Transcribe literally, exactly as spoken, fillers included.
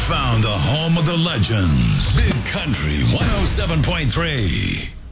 found the home of the legends. Big Country one oh seven point three.